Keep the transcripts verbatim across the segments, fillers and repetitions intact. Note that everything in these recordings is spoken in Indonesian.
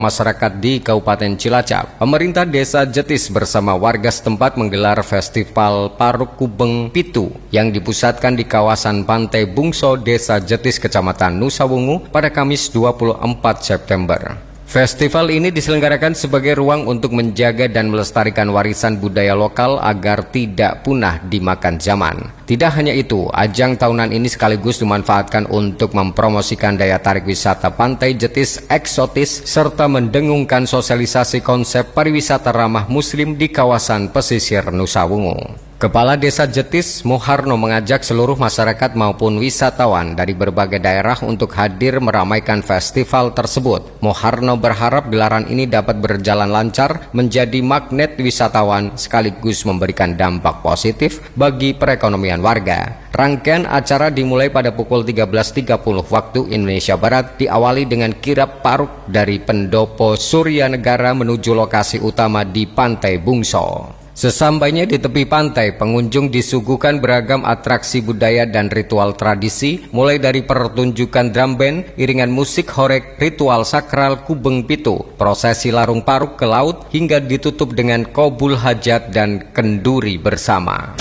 Masyarakat di Kabupaten Cilacap. Pemerintah Desa Jetis bersama warga setempat menggelar Festival Paruk Kubeng Pitu yang dipusatkan di kawasan Pantai Bungso Desa Jetis Kecamatan Nusa Wungu pada Kamis dua puluh empat September. Festival ini diselenggarakan sebagai ruang untuk menjaga dan melestarikan warisan budaya lokal agar tidak punah dimakan zaman. Tidak hanya itu, ajang tahunan ini sekaligus dimanfaatkan untuk mempromosikan daya tarik wisata Pantai Jetis eksotis serta mendengungkan sosialisasi konsep pariwisata ramah muslim di kawasan pesisir Nusa Wungu. Kepala Desa Jetis, Muharno, mengajak seluruh masyarakat maupun wisatawan dari berbagai daerah untuk hadir meramaikan festival tersebut. Muharno berharap gelaran ini dapat berjalan lancar, menjadi magnet wisatawan sekaligus memberikan dampak positif bagi perekonomian warga. Rangkaian acara dimulai pada pukul tiga belas tiga puluh waktu Indonesia Barat, diawali dengan kirap paruk dari Pendopo Surya Negara menuju lokasi utama di Pantai Bungso. Sesampainya di tepi pantai, pengunjung disuguhkan beragam atraksi budaya dan ritual tradisi, mulai dari pertunjukan drum band, iringan musik horeg, ritual sakral Kubeng Pitu, prosesi larung paruk ke laut, hingga ditutup dengan kobul hajat dan kenduri bersama.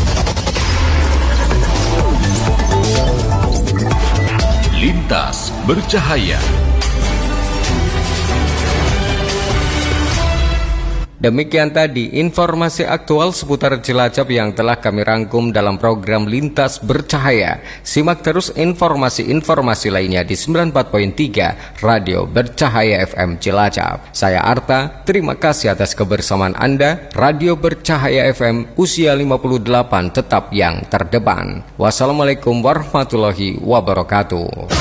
Lintas Bercahaya. Demikian tadi informasi aktual seputar Cilacap yang telah kami rangkum dalam program Lintas Bercahaya. Simak terus informasi-informasi lainnya di sembilan puluh empat koma tiga Radio Bercahaya F M Cilacap. Saya Arta, terima kasih atas kebersamaan Anda. Radio Bercahaya F M, usia lima puluh delapan tetap yang terdepan. Wassalamualaikum warahmatullahi wabarakatuh.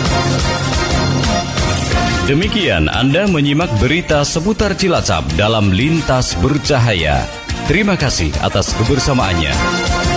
Demikian Anda menyimak berita seputar Cilacap dalam Lintas Bercahaya. Terima kasih atas kebersamaannya.